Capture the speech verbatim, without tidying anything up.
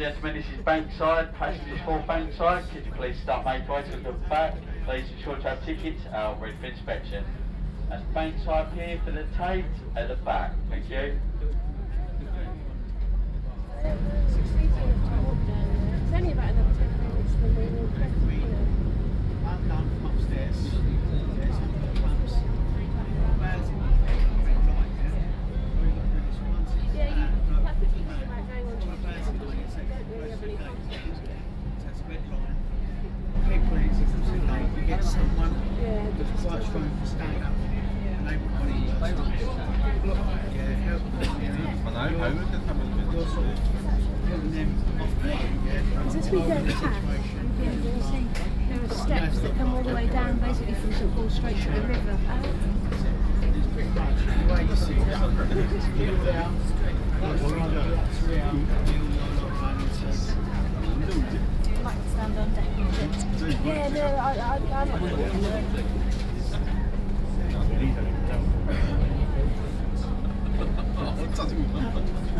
gentlemen, this is Bankside. Passengers for Bankside, could you please start make way to the back? Please ensure to have tickets uh, ready for inspection. That's Bankside here for the Tate at the back. Thank you. It's only about another ten minutes from the I'm done from upstairs. There's some bumps. Yeah, you have to think about going on to the don't really have any contact. That's a red line. People in late, you get someone Yeah, that's quite strong to stand up. And they want to yeah, help them. You know. I know, Homer can have a bit You're sort of helping them off the yeah. As we go past, you'll see there are steps that come all the way down, basically from St Paul straight to the river. It's pretty much the way you see it. You're down, three out, I like to stand on deck and sit. Yeah, no, I, I, I'm not doesn't